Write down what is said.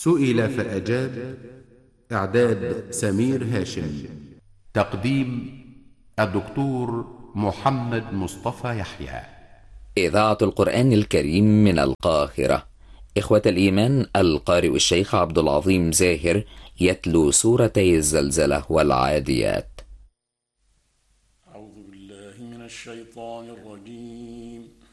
سئل فأجاب. إعداد سمير هاشم. تقديم الدكتور محمد مصطفى يحيى. إذاعة القرآن الكريم من القاهرة. إخوة الإيمان، القارئ الشيخ عبد العظيم زاهر يتلو سورتي الزلزلة والعاديات. أعوذ بالله من الشيطان الرجيم.